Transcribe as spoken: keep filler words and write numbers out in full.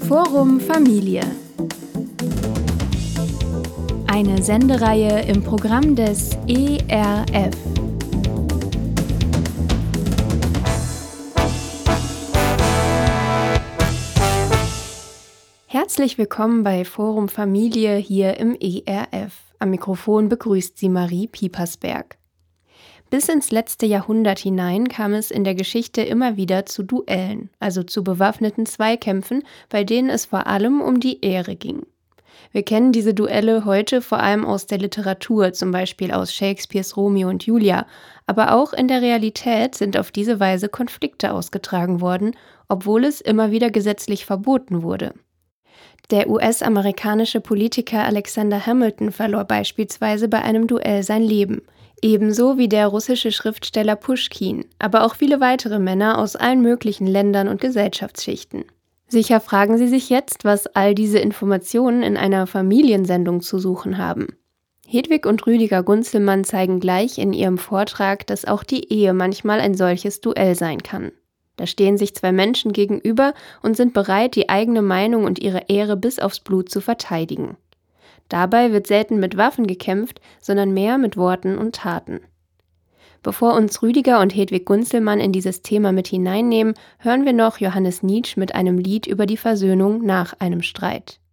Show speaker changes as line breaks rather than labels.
Forum Familie. Eine Sendereihe im Programm des E R F. Herzlich willkommen bei Forum Familie hier im E R F. Am Mikrofon begrüßt Sie Marie Piepersberg. Bis ins letzte Jahrhundert hinein kam es in der Geschichte immer wieder zu Duellen, also zu bewaffneten Zweikämpfen, bei denen es vor allem um die Ehre ging. Wir kennen diese Duelle heute vor allem aus der Literatur, zum Beispiel aus Shakespeares Romeo und Julia, aber auch in der Realität sind auf diese Weise Konflikte ausgetragen worden, obwohl es immer wieder gesetzlich verboten wurde. Der U S-amerikanische Politiker Alexander Hamilton verlor beispielsweise bei einem Duell sein Leben. Ebenso wie der russische Schriftsteller Puschkin, aber auch viele weitere Männer aus allen möglichen Ländern und Gesellschaftsschichten. Sicher fragen Sie sich jetzt, was all diese Informationen in einer Familiensendung zu suchen haben. Hedwig und Rüdiger Gunzelmann zeigen gleich in ihrem Vortrag, dass auch die Ehe manchmal ein solches Duell sein kann. Da stehen sich zwei Menschen gegenüber und sind bereit, die eigene Meinung und ihre Ehre bis aufs Blut zu verteidigen. Dabei wird selten mit Waffen gekämpft, sondern mehr mit Worten und Taten. Bevor uns Rüdiger und Hedwig Gunzelmann in dieses Thema mit hineinnehmen, hören wir noch Johannes Nitsch mit einem Lied über die Versöhnung nach einem Streit.